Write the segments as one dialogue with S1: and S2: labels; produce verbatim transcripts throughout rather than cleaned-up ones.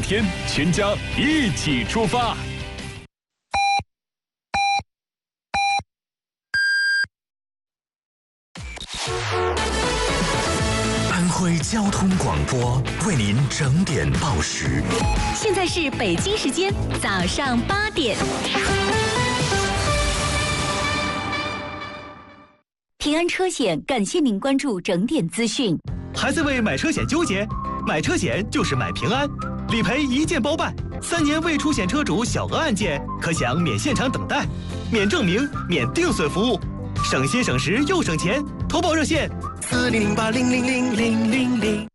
S1: 天，全家一起出发。
S2: 安徽交通广播为您整点报时。
S3: 现在是北京时间早上八点。平安车险感谢您关注整点资讯。
S4: 还在为买车险纠结？买车险就是买平安，理赔一键包办，三年未出险车主小额案件可享免现场等待、免证明、免定损服务，省心省时又省钱。投保热线：四零零八零零零零零零。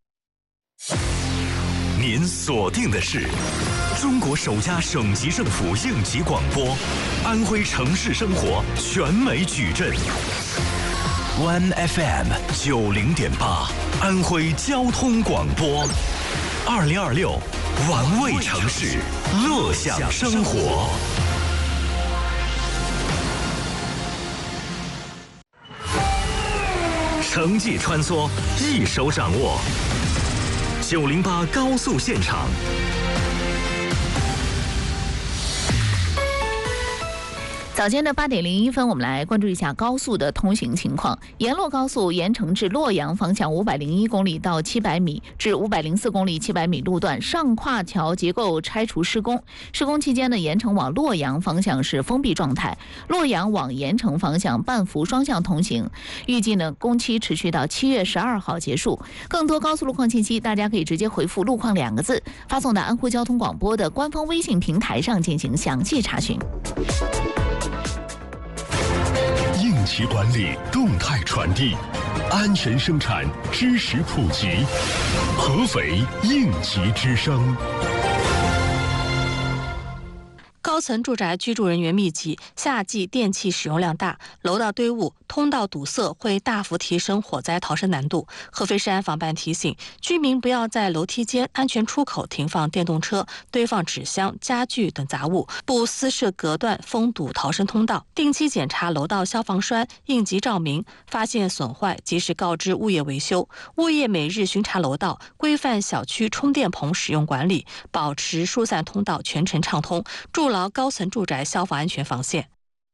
S2: 您锁定的是中国首家省级政府应急广播，安徽城市生活全美矩阵。One F M 九零点八，安徽交通广播，二零二六，玩味城市，乐享生活。城际穿梭，一手掌握。九零八高速现场。
S5: 早间的八点零一分，我们来关注一下高速的通行情况。沿洛高速盐城至洛阳方向五百零一公里到七百米至五百零四公里七百米路段上跨桥结构拆除施工。施工期间呢，盐城往洛阳方向是封闭状态，洛阳往盐城方向半幅双向通行。预计呢，工期持续到七月十二号结束。更多高速路况信息，大家可以直接回复“路况”两个字，发送到安徽交通广播的官方微信平台上进行详细查询。
S6: 应急管理，动态传递，安全生产，知识普及，合肥应急之声。
S7: 高层住宅居住人员密集，夏季电气使用量大，楼道堆物、通道堵塞会大幅提升火灾逃生难度。合肥市安防办提醒居民不要在楼梯间、安全出口停放电动车、堆放纸箱、家具等杂物，不私设隔断、封堵逃生通道。定期检查楼道消防栓、应急照明，发现损坏及时告知物业维修。物业每日巡查楼道，规范小区充电棚使用管理，保持疏散通道全程畅通，筑牢高层住宅消防安全防线。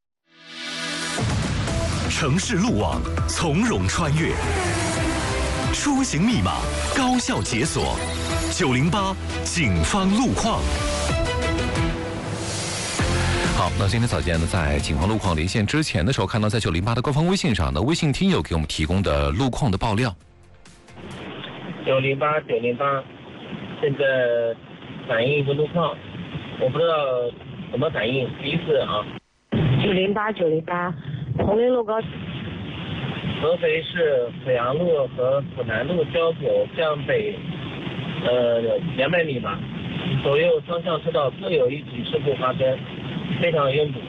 S2: 城市路网从容穿越，出行密码高效解锁。九零八警方路况。
S8: 好，那今天早间呢，在警方路况连线之前的时候，看到在九零八的官方微信上呢，微信听友给我们提供的路况的爆料。
S9: 九零八九零八，现在反映一个路况，我不知道怎么反应，第一次啊。
S10: 九零八九零八，铜陵路高。
S9: 合肥市阜阳路和阜南路交口向北，呃，两百米吧，左右双向车道各有一起事故发生，非常拥堵。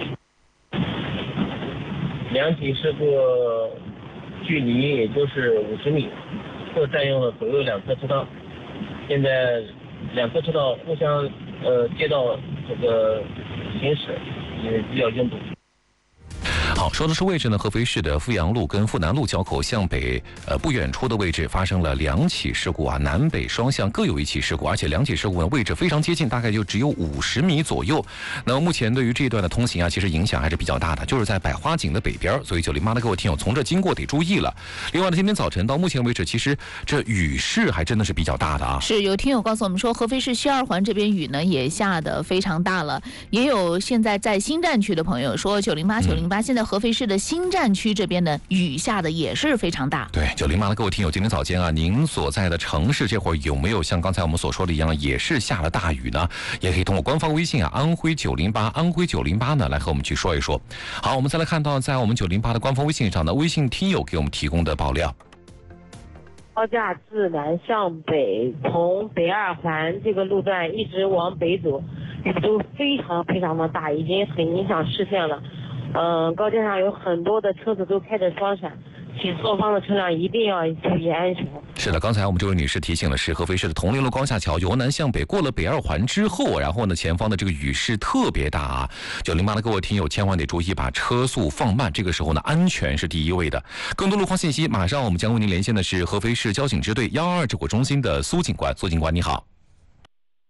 S9: 两起事故距离也就是五十米，各占用了左右两侧车道。现在两侧车道互相呃接道这个行驶，也比较拥堵。
S8: 好，说的是位置呢，合肥市的阜阳路跟阜南路交口向北，呃不远处的位置发生了两起事故啊，南北双向各有一起事故，而且两起事故呢位置非常接近，大概就只有五十米左右。那么目前对于这一段的通行啊，其实影响还是比较大的，就是在百花井的北边，所以九零八的各位听友从这经过得注意了。另外呢，今天早晨到目前为止，其实这雨势还真的是比较大的啊。
S5: 是有听友告诉我们说，合肥市西二环这边雨呢也下得非常大了，也有现在在新站区的朋友说，九零八九零八现在合肥市的新站区这边呢，雨下的也是非常大。
S8: 对，九零八的各位听友，今天早间啊，您所在的城市这会儿有没有像刚才我们所说的一样，也是下了大雨呢？也可以通过官方微信啊，安徽九零八，安徽九零八呢，来和我们去说一说。好，我们再来看到在我们九零八的官方微信上呢，微信听友给我们提供的爆料。
S10: 高架自南向北，从北二环这个路段一直往北走，雨都非常非常的大，已经很影响视线了。嗯，高架上有很多的车子都开着双闪，请后方的车辆一定要注意安全。
S8: 是的，刚才我们这位女士提醒的是，合肥市的铜陵路高架桥由南向北过了北二环之后，然后呢，前方的这个雨势特别大啊。九零八的各位听友千万得注意，把车速放慢，这个时候呢，安全是第一位的。更多路况信息，马上我们将为您连线的是合肥市交警支队幺二二指挥中心的苏警官。苏警官，你好。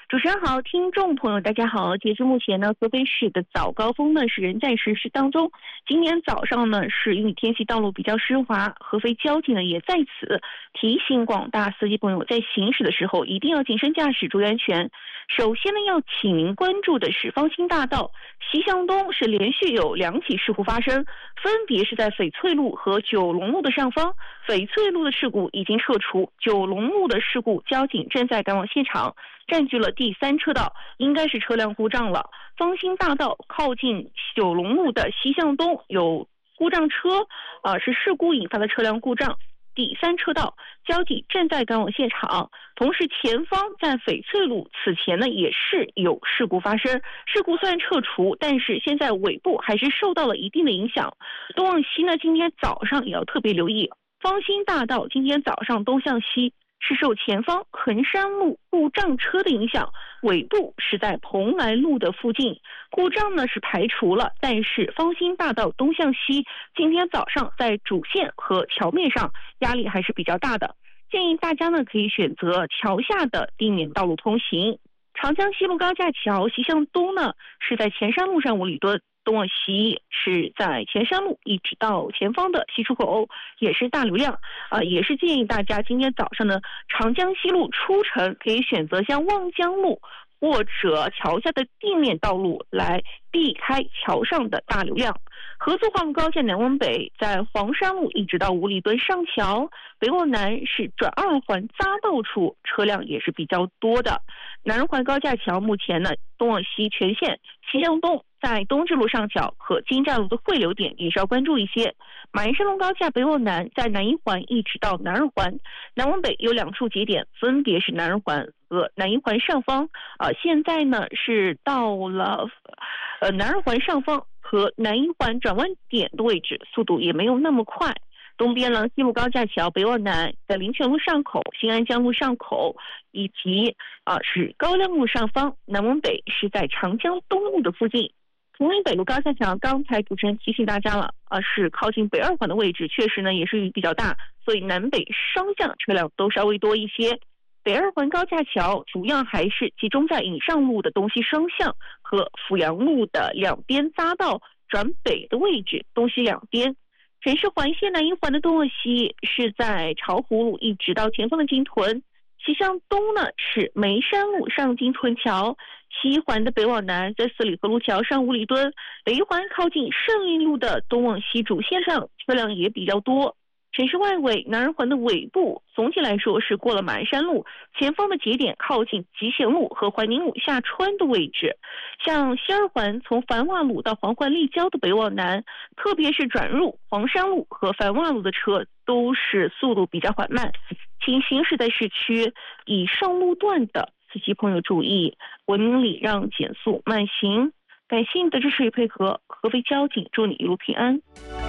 S11: 主持人好，听众朋友大家好。截至目前呢，合肥市的早高峰呢是仍在实施当中。今天早上呢，是因为天气道路比较湿滑，合肥交警呢也在此提醒广大司机朋友，在行驶的时候一定要谨慎驾驶，注意安全。首先呢，要请您关注的是方兴大道西向东是连续有两起事故发生，分别是在翡翠路和九龙路的上方。翡翠路的事故已经撤除，九龙路的事故交警正在赶往现场，占据了第三车道，应该是车辆故障了。方兴大道靠近九龙路的西向东有故障车，啊、呃，是事故引发的车辆故障。第三车道，交警正在赶往现场。同时，前方在翡翠路此前呢也是有事故发生，事故虽然撤除，但是现在尾部还是受到了一定的影响。东往西呢，今天早上也要特别留意。方兴大道今天早上东向西是受前方衡山路故障车的影响，尾部是在蓬莱路的附近，故障呢是排除了，但是方兴大道东向西今天早上在主线和桥面上压力还是比较大的，建议大家呢可以选择桥下的地面道路通行。长江西路高架桥西向东呢是在前山路上五里墩，东往西是在前山路一直到前方的西出口，也是大流量啊、呃，也是建议大家今天早上呢，长江西路出城可以选择像望江路或者桥下的地面道路来避开桥上的大流量。合作化路高架南往北，在黄山路一直到五里墩上桥，北往南是转二环匝道处车辆也是比较多的。南环高架桥目前呢东往西全线西向东，在东直路上桥和金寨路的汇流点也是要关注一些。马鞍山路高架北往南，在南一环一直到南二环，南往北有两处节点，分别是南二环和南一环上方。啊、呃，现在呢是到了呃南二环上方和南一环转弯点的位置，速度也没有那么快。东边呢，西路高架桥北往南，在林泉路上口、新安江路上口，以及啊、呃、是高亮路上方。南往北是在长江东路的附近。崇明北路高架桥，刚才主持人提醒大家了，啊，是靠近北二环的位置，确实呢也是雨比较大，所以南北双向车辆都稍微多一些。北二环高架桥主要还是集中在引上路的东西双向和阜阳路的两边匝道转北的位置，东西两边。城市环线南一环的东往西是在巢湖路一直到前方的金屯，西向东呢是梅山路上金屯桥，西一环的北往南在四里河路桥上五里墩，北一环靠近胜利路的东往西主线上车辆也比较多。城市外围南二环的尾部总体来说是过了马鞍山路，前方的节点靠近集贤路和怀宁路下穿的位置。像西二环从繁华路到黄环立交的北往南，特别是转入黄山路和繁华路的车都是速度比较缓慢，请行驶在市区以上路段的司机朋友注意，文明礼让，减速慢行。感谢你的支持与配合，合肥交警祝你一路平安。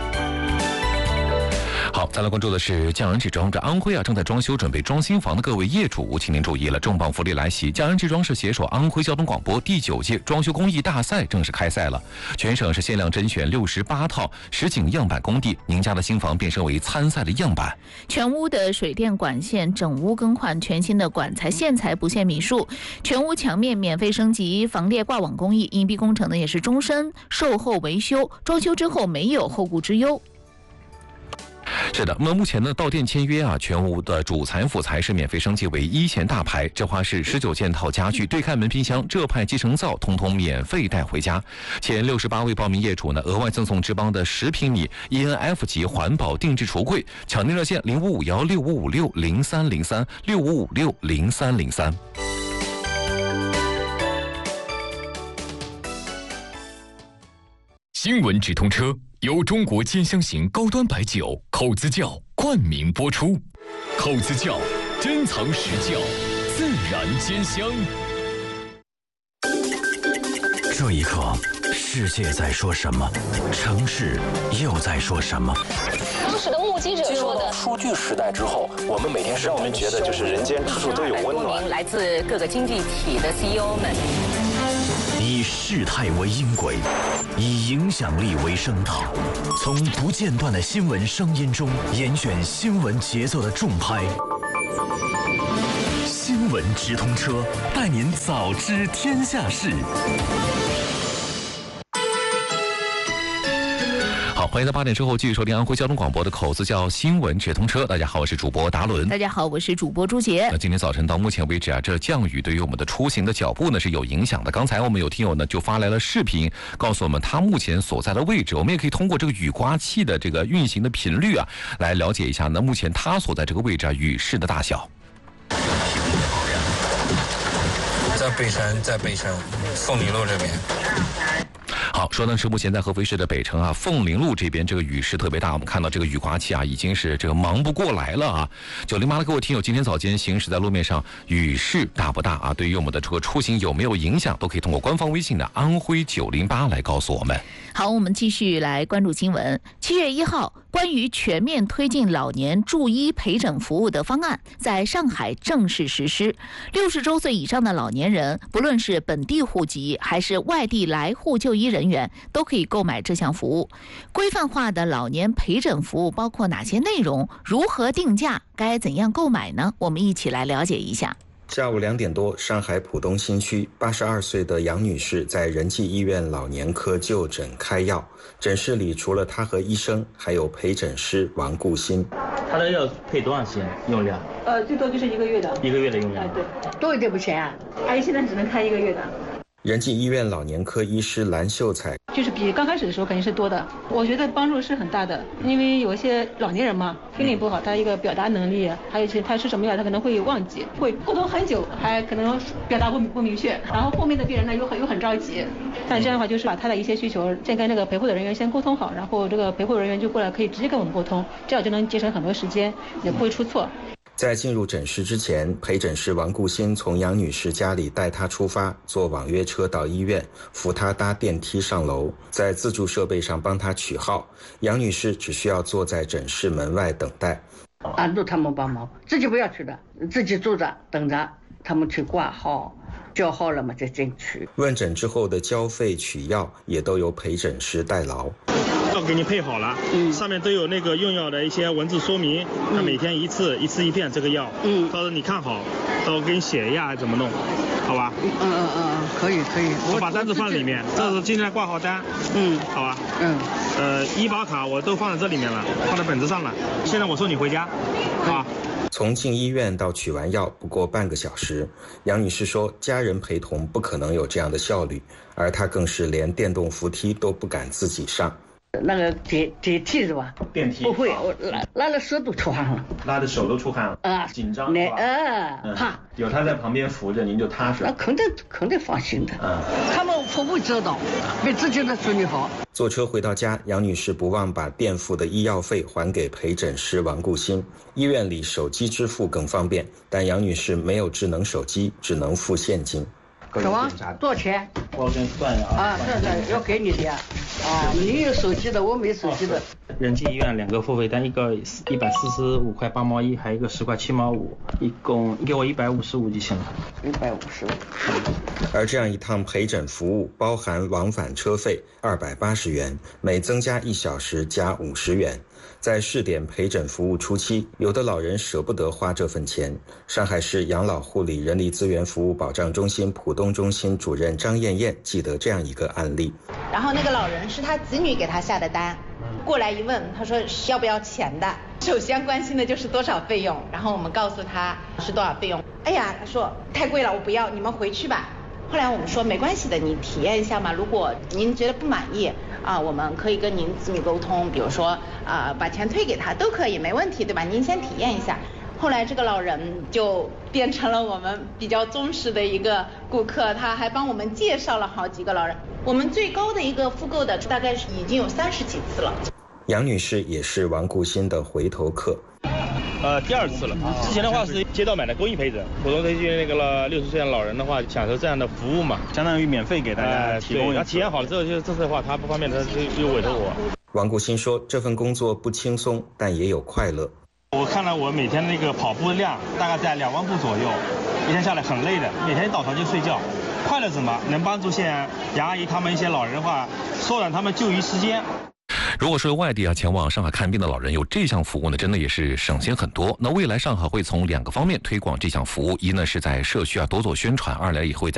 S8: 好，再来关注的是匠人集装。这安徽啊正在装修准备装新房的各位业主，请您注意了，重磅福利来袭！匠人集装是携手安徽交通广播第九届装修工艺大赛正式开赛了，全省是限量甄选六十八套实景样板工地，您家的新房变身为参赛的样板。
S5: 全屋的水电管线整屋更换，全新的管材线材不限米数，全屋墙面免费升级，防裂挂网工艺，硬壁工程呢也是终身售后维修，装修之后没有后顾之忧。
S8: 是的，那么目前呢，到店签约啊，全屋的主材辅材是免费升级为一线大牌，这话是十九件套家具、对看门冰箱、这派集成灶，通通免费带回家。前六十八位报名业主呢，额外赠送志邦的十平米 E N F 级环保定制橱柜。抢订热线零五五幺六五五六零三零三六五五六零三零三。
S1: 新闻直通车由中国兼香型高端白酒口子窖冠名播出。口子窖珍藏实窖，自然兼香。
S2: 这一刻，世界在说什么？城市又在说什么？
S12: 当时的目击者说的，
S13: 数据时代之后，我们每天让我们觉得就是人间处处都有温暖。
S12: 来自各个经济体的 C E O 们。
S2: 以事态为音轨，以影响力为声套，从不间断的新闻声音中严选新闻节奏的重拍。新闻直通车，带您早知天下事。
S8: 好，欢迎在八点之后继续收听安徽交通广播的口子叫新闻直通车。大家好，我是主播达伦。
S5: 大家好，我是主播朱杰。
S8: 那今天早晨到目前为止啊，这降雨对于我们的出行的脚步呢是有影响的。刚才我们有听友呢就发来了视频，告诉我们他目前所在的位置。我们也可以通过这个雨刮器的这个运行的频率啊，来了解一下呢目前他所在这个位置啊雨势的大小。
S14: 在北山，在北山凤林路这边。
S8: 好，说的是目前在合肥市的北城啊，凤林路这边这个雨势特别大，我们看到这个雨刮器啊，已经是这个忙不过来了啊。九零八的各位听友，今天早间行驶在路面上，雨势大不大啊？对于我们的这个出行有没有影响，都可以通过官方微信的安徽九零八来告诉我们。
S5: 好，我们继续来关注新闻。七月一号，关于全面推进老年助医陪诊服务的方案在上海正式实施。六十周岁以上的老年人，不论是本地户籍还是外地来沪就医人员，都可以购买这项服务。规范化的老年陪诊服务包括哪些内容？如何定价？该怎样购买呢？我们一起来了解一下。
S15: 下午两点多，上海浦东新区八十二岁的杨女士在仁济医院老年科就诊开药。诊室里除了她和医生，还有陪诊师王顾新。
S16: 她的药配多长时间用量？
S17: 呃，最多就是一个月的。
S16: 一个月的用量？
S17: 哎，对，多一点不行啊。阿姨现在只能开一个月的。
S15: 仁济医院老年科医师蓝秀才，
S17: 就是比刚开始的时候肯定是多的，我觉得帮助是很大的，因为有一些老年人嘛，听力不好，他一个表达能力，还有一些他吃什么药，他可能会忘记，会沟通很久，还可能表达不不明确，然后后面的病人呢又很又很着急，但这样的话就是把他的一些需求先跟那个陪护的人员先沟通好，然后这个陪护人员就过来可以直接跟我们沟通，这样就能节省很多时间，也不会出错。
S15: 在进入诊室之前，陪诊师王顾新从杨女士家里带她出发，坐网约车到医院，扶她搭电梯上楼，在自助设备上帮她取号。杨女士只需要坐在诊室门外等待。
S18: 安度他们帮忙，自己不要去的，自己坐着等着他们去挂号，叫号了嘛再进去。
S15: 问诊之后的交费取药也都由陪诊师代劳。
S19: 药给你配好了，嗯，上面都有那个用药的一些文字说明，他、嗯、每天一次一次一片这个药，嗯，到时候你看好，到时候给你写一下怎么弄，好吧？
S18: 嗯嗯嗯嗯，可以可以。
S19: 我把单子放里面，这是今天的挂号单，嗯，好吧？嗯，呃，医保卡我都放在这里面了，放在本子上了。现在我送你回家，好吧？
S15: 从进医院到取完药不过半个小时，杨女士说家人陪同不可能有这样的效率，而她更是连电动扶梯都不敢自己上。
S18: 那个电电梯是吧？
S19: 电梯
S18: 不会，我拉拉的手都出汗了，
S19: 拉的手都出汗了啊，紧张是吧？
S18: 呃，怕、嗯、
S19: 有他在旁边扶着，您就踏实。
S18: 那肯定肯定放心的，嗯，他们服务周到，比自己的处理好。
S15: 坐车回到家，杨女士不忘把垫付的医药费还给陪诊师王顾新。医院里手机支付更方便，但杨女士没有智能手机，只能付现金。
S18: 什么？多少钱？
S19: 我给你算一下啊。
S18: 啊，算算，要给你的呀。啊，你有手机的，我没手机的。
S19: 仁济医院两个付费单，一个一百四十五块八毛一，还有一个十块七毛五，一共给我一百五十五就行了。
S18: 一百五十五。
S15: 而这样一趟陪诊服务包含往返车费二百八十元，每增加一小时加五十元。在试点陪诊服务初期，有的老人舍不得花这份钱。上海市养老护理人力资源服务保障中心浦东中心主任张艳艳记得这样一个案例。
S20: 然后那个老人是他子女给他下的单，过来一问，他说要不要钱的。首先关心的就是多少费用，然后我们告诉他是多少费用。哎呀，他说太贵了，我不要，你们回去吧。后来我们说没关系的，你体验一下嘛，如果您觉得不满意啊，我们可以跟您子女沟通，比如说啊把钱退给他都可以，没问题，对吧？您先体验一下。后来这个老人就变成了我们比较忠实的一个顾客，他还帮我们介绍了好几个老人。我们最高的一个复购的大概是已经有三十几次了。
S15: 杨女士也是王顾新的回头客。
S19: 呃，第二次了。之前的话是街道买的公益陪诊，普通推荐那个了六十岁的老人的话，享受这样的服务嘛，相当于免费给大家提供。他体验好了之后，就这次的话他不方便，他就又委托我。
S15: 王顾新说，这份工作不轻松，但也有快乐。
S19: 我看了我每天那个跑步量大概在两万步左右，一天下来很累的，每天一倒头就睡觉。快乐什么？能帮助现在杨阿姨他们一些老人的话，缩短他们就医时间。
S8: 如果说外地啊前往上海看病的老人有这项服务呢，真的也是省心很多。那未来上海会从两个方面推广这项服务，一呢是在社区啊多做宣传，二来也会在